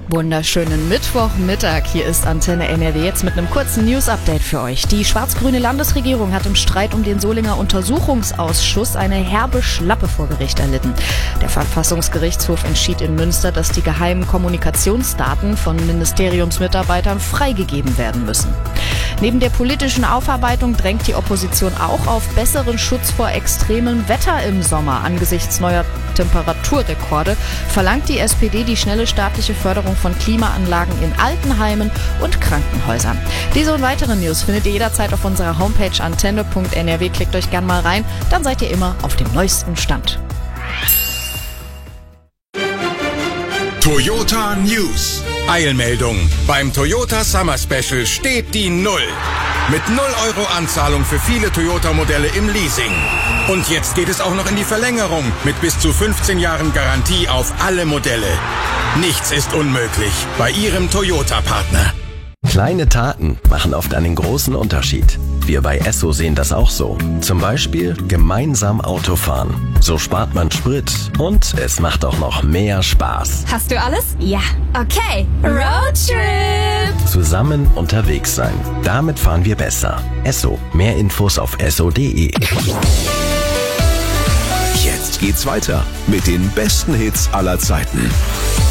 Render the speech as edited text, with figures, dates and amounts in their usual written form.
Wunderschönen Mittwochmittag. Hier ist Antenne NRW jetzt mit einem kurzen News-Update für euch. Die schwarz-grüne Landesregierung hat im Streit um den Solinger Untersuchungsausschuss eine herbe Schlappe vor Gericht erlitten. Der Verfassungsgerichtshof entschied in Münster, dass die geheimen Kommunikationsdaten von Ministeriumsmitarbeitern freigegeben werden müssen. Neben der politischen Aufarbeitung drängt die Opposition auch auf besseren Schutz vor extremem Wetter im Sommer. Angesichts neuer Temperaturrekorde verlangt die SPD die schnelle staatliche Förderung von Klimaanlagen in Altenheimen und Krankenhäusern. Diese und weitere News findet ihr jederzeit auf unserer Homepage antenne.nrw. Klickt euch gern mal rein, dann seid ihr immer auf dem neuesten Stand. Toyota News. Eilmeldung. Beim Toyota Summer Special steht die Null. Mit 0 Euro Anzahlung für viele Toyota-Modelle im Leasing. Und jetzt geht es auch noch in die Verlängerung mit bis zu 15 Jahren Garantie auf alle Modelle. Nichts ist unmöglich bei Ihrem Toyota-Partner. Kleine Taten machen oft einen großen Unterschied. Wir bei Esso sehen das auch so. Zum Beispiel gemeinsam Autofahren. So spart man Sprit und es macht auch noch mehr Spaß. Hast du alles? Ja. Okay. Roadtrip! Zusammen unterwegs sein. Damit fahren wir besser. Esso. Mehr Infos auf esso.de. Jetzt geht's weiter mit den besten Hits aller Zeiten.